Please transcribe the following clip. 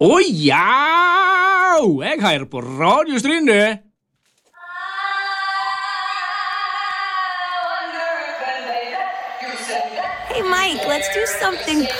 Å ja! Jeg hører på Radio Strynde. Hey, Mike, let's do something